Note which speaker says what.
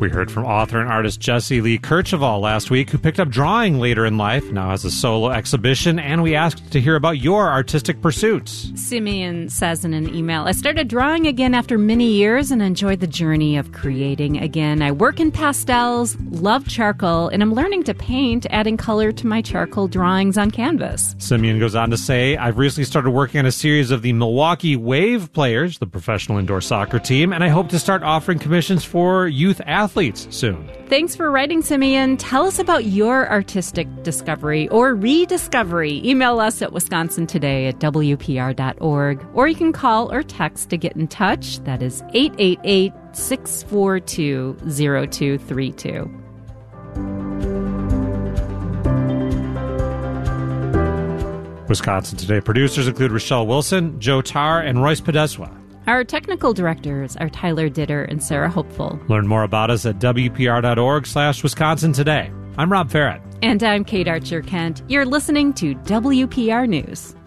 Speaker 1: We heard from author and artist Jessie Lee Kercheval last week, who picked up drawing later in life, now has a solo exhibition, and we asked to hear about your artistic pursuits.
Speaker 2: Simeon says in an email, I started drawing again after many years and enjoyed the journey of creating again. I work in pastels, love charcoal, and I'm learning to paint, adding color to my charcoal drawings on canvas.
Speaker 1: Simeon goes on to say, I've recently started working on a series of the Milwaukee Wave Players, the professional indoor soccer team, and I hope to start offering commissions for youth athletes soon.
Speaker 2: Thanks for writing, Simeon. Tell us about your artistic discovery or rediscovery. Email us at wisconsintoday@wpr.org, or you can call or text to get in touch. That is 888-642-0232.
Speaker 1: Wisconsin Today producers include Rochelle Wilson, Joe Tarr, and Royce Podeswa.
Speaker 2: Our technical directors are Tyler Ditter and Sarah Hopeful.
Speaker 1: Learn more about us at wpr.org/Wisconsin Today. I'm Rob Farrett.
Speaker 2: And I'm Kate Archer-Kent. You're listening to WPR News.